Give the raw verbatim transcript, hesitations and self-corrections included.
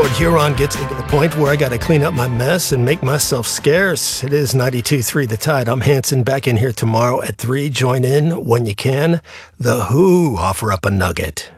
Lord Huron gets me to the point where I gotta clean up my mess and make myself scarce. It is ninety-two point three The Tide. I'm Hanson, back in here tomorrow at three. Join in when you can. The Who offer up a nugget.